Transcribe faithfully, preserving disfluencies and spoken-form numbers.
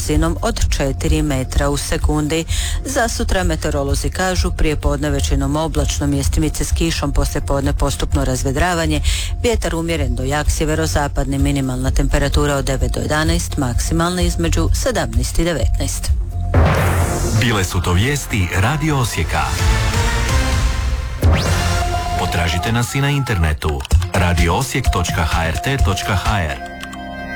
brzinom od četiri metra u sekundi. Za sutra meteorolozi kažu prije podne većinom oblačno, mjestimice s kišom, poslije podne postupno razvedravanje, vjetar umjeren do jak sjeverozapadni, minimalna temperatura od devet do jedanaest, maksimalna između sedamnaest i devetnaest. Bile su to vijesti Radio Osijeka. Potražite nas i na internetu radio osijek točka h r t točka h r.